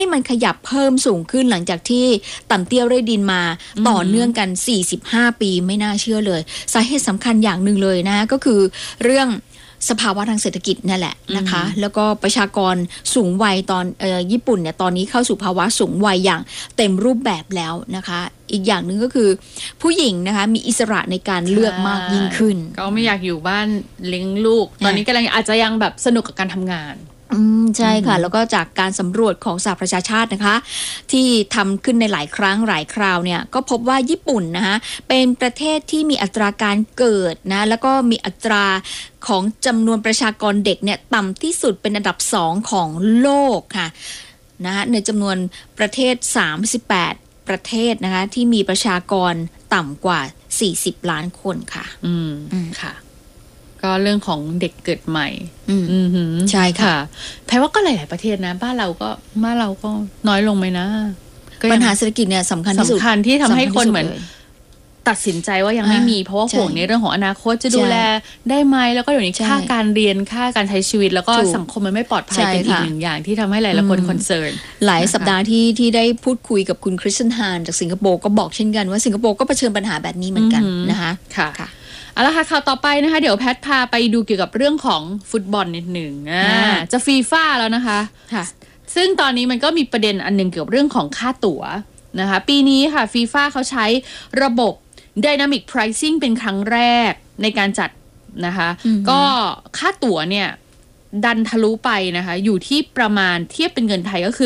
ให้มันขยับเพิ่มสูงขึ้นหลังจากที่ต่ำเตี้ยเร่ดินมาต่อเนื่องกัน45 ปีไม่น่าเชื่อเลยสาเหตุสำคัญอย่างหนึ่งเลยนะก็คือเรื่องสภาวะทางเศรษฐกิจนั่นแหละนะคะแล้วก็ประชากรสูงวัยตอนญี่ปุ่นเนี่ยตอนนี้เข้าสู่ภาวะสูงวัยอย่างเต็มรูปแบบแล้วนะคะอีกอย่างหนึ่งก็คือผู้หญิงนะคะมีอิสระในการเลือกมากยิ่งขึ้นก็ไม่อยากอยู่บ้านเลี้ยงลูกตอนนี้กำลังอาจจะยังแบบสนุกกับการทำงานใช่ค่ะแล้วก็จากการสำรวจของสหประชาชาตินะคะที่ทำขึ้นในหลายครั้งหลายคราวเนี่ยก็พบว่าญี่ปุ่นนะคะเป็นประเทศที่มีอัตราการเกิดนะแล้วก็มีอัตราของจำนวนประชากรเด็กเนี่ยต่ำที่สุดเป็นอันดับ2ของโลกค่ะนะคะในจำนวนประเทศ38ประเทศนะคะที่มีประชากรต่ำกว่า40 ล้านคนค่ะค่ะก็เรื่องของเด็กเกิดใหม่ใช่ค่ะแปลว่าก็หลายๆประเทศนะบ้านเราก็น้อยลงไหมนะปัญหาเศรษฐกิจเนี่ยสำคัญที่สุดสำคัญที่ทำให้คนเหมือนตัดสินใจว่ายังไม่มีเพราะว่าห่วงในเรื่องของอนาคตจะดูแลได้ไหมแล้วก็เดี๋ยวนี้ค่าการเรียนค่าการใช้ชีวิตแล้วก็สังคมมันไม่ปลอดภัยเป็นอีกหนึ่งอย่างที่ทำให้หลายๆคนคอนเซิร์นหลายสัปดาห์ที่ได้พูดคุยกับคุณคริสตันฮานจากสิงคโปร์ก็บอกเช่นกันว่าสิงคโปร์ก็เผชิญปัญหาแบบนี้เหมือนกันนะคะค่ะเอาละค่ะข่าวต่อไปนะคะเดี๋ยวแพทพาไปดูเกี่ยวกับเรื่องของฟุตบอลนิดหนึ่งจะฟีฟ่าแล้วนะคะซึ่งตอนนี้มันก็มีประเด็นอันนึงเกี่ยวกับเรื่องของค่าตั๋วนะคะปีนี้ค่ะฟีฟ่าเขาใช้ระบบ Dynamic Pricing เป็นครั้งแรกในการจัดนะคะก็ค่าตั๋วเนี่ยดันทะลุไปนะคะอยู่ที่ประมาณเทียบเป็นเงินไทยก็คือ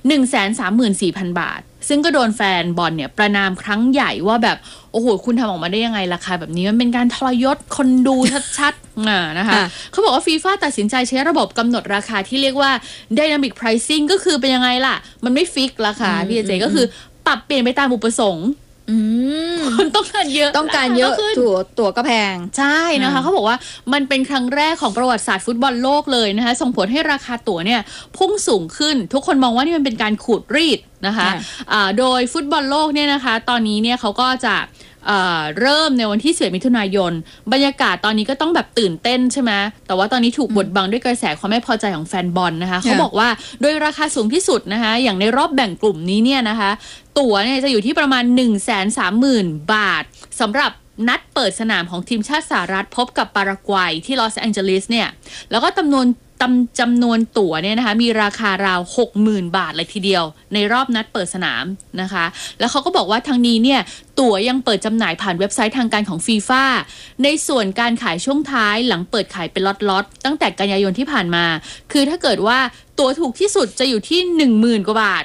134,000 บาทซึ่งก็โดนแฟนบอลเนี่ยประนามครั้งใหญ่ว่าแบบโอ้โหคุณทำออกมาได้ยังไงราคาแบบนี้มันเป็นการทรยศคนดูชัดๆนะคะเขาบอกว่าฟีฟ่าตัดสินใจใช้ระบบกำหนดราคาที่เรียกว่า Dynamic Pricing ก็คือเป็นยังไงล่ะมันไม่ฟิกราคาพี่เจก็คือปรับเปลี่ยนไปตามอุปสงค์คนต้องการเยอะตั๋วก็แพงใช่นะคะเขาบอกว่ามันเป็นครั้งแรกของประวัติศาสตร์ฟุตบอลโลกเลยนะคะส่งผลให้ราคาตั๋วเนี่ยพุ่งสูงขึ้นทุกคนมองว่านี่มันเป็นการขูดรีดนะคะโดยฟุตบอลโลกเนี่ยนะคะตอนนี้เนี่ยเขาก็จะเริ่มในวันที่11 มิถุนายนบรรยากาศตอนนี้ก็ต้องแบบตื่นเต้นใช่ไหมแต่ว่าตอนนี้ถูกบดบังด้วยกระแสความไม่พอใจของแฟนบอลนะคะเขาบอกว่าโดยราคาสูงที่สุดนะคะอย่างในรอบแบ่งกลุ่มนี้เนี่ยนะคะตั๋วเนี่ยจะอยู่ที่ประมาณ 130,000 บาทสำหรับนัดเปิดสนามของทีมชาติสหรัฐพบกับปารากวัยที่ลอสแองเจลิสเนี่ยแล้วก็จำนวนตั๋วเนี่ยนะคะมีราคาราว 60,000 บาทเลยทีเดียวในรอบนัดเปิดสนามนะคะแล้วเขาก็บอกว่าทางนี้เนี่ยตั๋วยังเปิดจำหน่ายผ่านเว็บไซต์ทางการของฟีฟ่าในส่วนการขายช่วงท้ายหลังเปิดขายเป็นล็อตตั้งแต่กันยายนที่ผ่านมาคือถ้าเกิดว่าตั๋วถูกที่สุดจะอยู่ที่ 10,000 กว่าบาท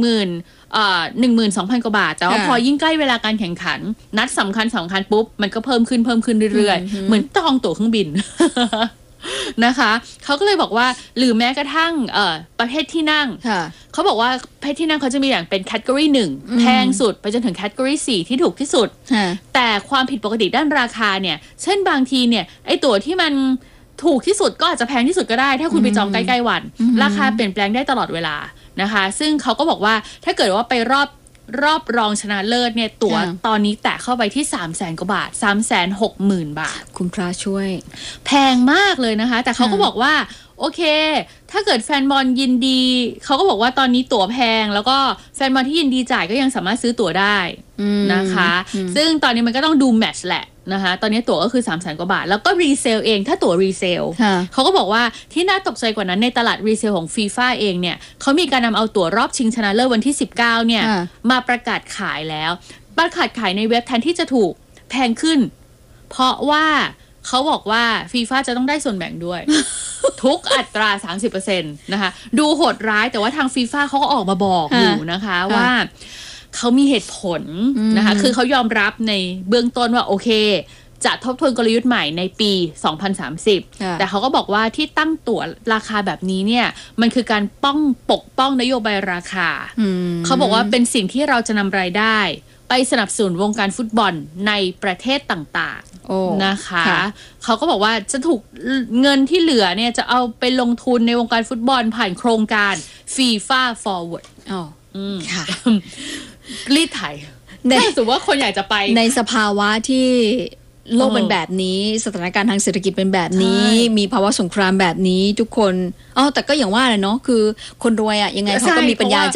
12,000 กว่าบาทแต่ว่าพอยิ่งใกล้เวลาการแข่งขันนัดสำคัญปุ๊บมันก็เพิ่มขึ้นเรื่อยๆเหมือนจองตั๋วเครื่องบิน นะคะเขาก็เลยบอกว่าหรือแม้กระทั่งประเภทที่นั่งเขาบอกว่าประเภทที่นั่งเขาจะมีอย่างเป็นแคตตากรี1แพงสุดไปจนถึงแคตตากรี4ที่ถูกที่สุดแต่ความผิดปกติด้านราคาเนี่ยเช่นบางทีเนี่ยไอตั๋วที่มันถูกที่สุดก็อาจจะแพงที่สุดก็ได้ถ้าคุณไปจองใกล้ๆวันราคาเปลี่ยนแปลงได้ตลอดเวลานะคะซึ่งเขาก็บอกว่าถ้าเกิดว่าไปรอบรองชนะเลิศเนี่ยตั๋วตอนนี้แตะเข้าไปที่ 300,000 กว่าบาท 360,000 บาทคุณพระช่วยแพงมากเลยนะคะแต่เขาก็บอกว่าโอเคถ้าเกิดแฟนบอลยินดีเขาก็บอกว่าตอนนี้ตั๋วแพงแล้วก็แฟนบอลที่ยินดีจ่ายก็ยังสามารถซื้อตั๋วได้นะคะซึ่งตอนนี้มันก็ต้องดูแมตช์แหละนะคะตอนนี้ตั๋วก็คือ 300,000 กว่าบาทแล้วก็รีเซลเองถ้าตั๋วรีเซลเขาก็บอกว่าที่น่าตกใจกว่านั้นในตลาดรีเซลของฟีฟ่าเองเนี่ยเขามีการนำเอาตั๋วรอบชิงชนะเลิศวันที่19เนี่ยมาประกาศขายแล้วประกาศขายในเว็บแทนที่จะถูกแพงขึ้นเพราะว่าเขาบอกว่าฟีฟ่าจะต้องได้ส่วนแบ่งด้วย ทุกอัตรา 30% นะคะดูโหดร้ายแต่ว่าทางฟีฟ่าเขาก็ออกมาบอกอยู่นะคะว่าเขามีเหตุผลนะคะคือเขายอมรับในเบื้องต้นว่าโอเคจะทบทวนกลยุทธ์ใหม่ในปี 2030 แต่เขาก็บอกว่าที่ตั้งตั๋วราคาแบบนี้เนี่ยมันคือการปกป้องนโยบายราคาเขาบอกว่าเป็นสิ่งที่เราจะนำรายได้ไปสนับสนุนวงการฟุตบอลในประเทศต่างๆนะคะเขาก็บอกว่าจะถูกเงินที่เหลือเนี่ยจะเอาไปลงทุนในวงการฟุตบอลผ่านโครงการ FIFA Forward ค่ะรีดไถถ้าสมมติว่าคนอยากจะไปในสภาวะที่โลกเป็นแบบนี้สถานการณ์ทางเศรษฐกิจเป็นแบบนี้มีภาวะสงครามแบบนี้ทุกคนแต่ก็อย่างว่าแหละเนาะคือคนรวยอะยังไงเขาก็มีปัญญา